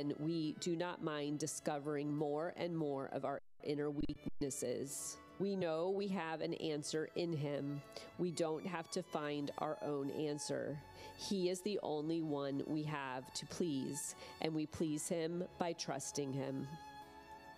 then we do not mind discovering more and more of our inner weaknesses. We know we have an answer in Him. We don't have to find our own answer. He is the only one we have to please, and we please Him by trusting Him.